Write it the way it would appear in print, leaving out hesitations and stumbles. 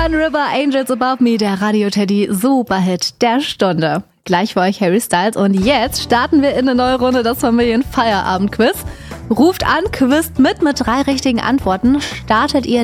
One River Angels Above Me, der Radio Teddy Superhit der Stunde. Gleich für euch Harry Styles und jetzt starten wir in eine neue Runde, das Familienfeierabend-Quiz. Ruft an, quizt mit 3 richtigen Antworten, startet ihr